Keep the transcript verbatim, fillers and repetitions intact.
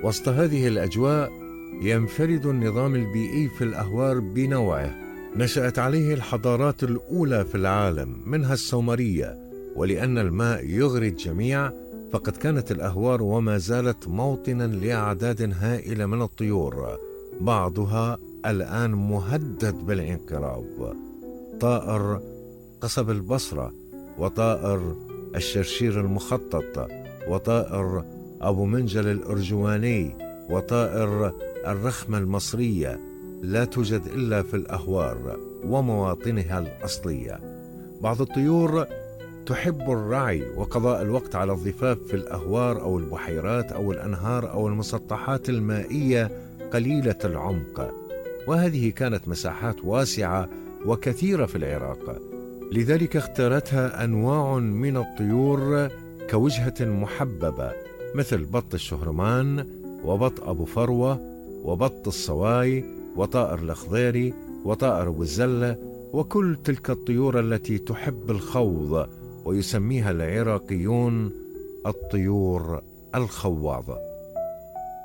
وسط هذه الأجواء ينفرد النظام البيئي في الأهوار بنوعه، نشأت عليه الحضارات الأولى في العالم منها السومرية، ولأن الماء يغري الجميع فقد كانت الأهوار وما زالت موطنا لأعداد هائلة من الطيور، بعضها الآن مهدد بالانقراض. طائر قصب البصرة، وطائر الشرشير المخطط، وطائر أبو منجل الأرجواني، وطائر الرخمة المصرية لا توجد إلا في الأهوار ومواطنها الأصلية. بعض الطيور تحب الرعي وقضاء الوقت على الضفاف في الأهوار أو البحيرات أو الأنهار أو المسطحات المائية قليلة العمق، وهذه كانت مساحات واسعة وكثيرة في العراق، لذلك اختارتها أنواع من الطيور كوجهة محببة، مثل بط الشهرمان، وبط أبو فروة، وبط الصواي، وطائر الخضيري، وطائر أبو الزلة، وكل تلك الطيور التي تحب الخوض، ويسميها العراقيون الطيور الخواضة.